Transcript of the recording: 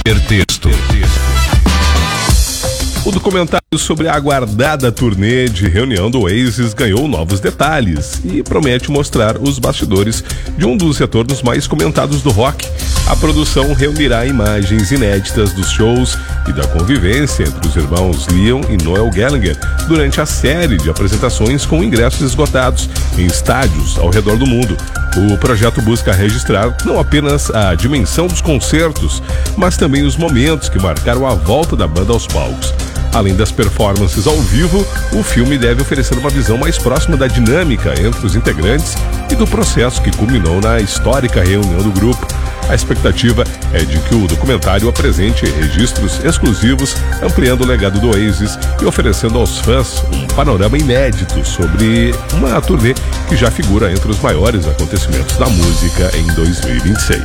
Hipertexto. O documentário sobre a aguardada turnê de reunião do Oasis ganhou novos detalhes e promete mostrar os bastidores de um dos retornos mais comentados do rock. A produção reunirá imagens inéditas dos shows e da convivência entre os irmãos Liam e Noel Gallagher durante a série de apresentações com ingressos esgotados em estádios ao redor do mundo. O projeto busca registrar não apenas a dimensão dos concertos, mas também os momentos que marcaram a volta da banda aos palcos. Além das performances ao vivo, o filme deve oferecer uma visão mais próxima da dinâmica entre os integrantes e do processo que culminou na histórica reunião do grupo. A expectativa é de que o documentário apresente registros exclusivos, ampliando o legado do Oasis e oferecendo aos fãs um panorama inédito sobre uma turnê que já figura entre os maiores acontecimentos da música em 2026.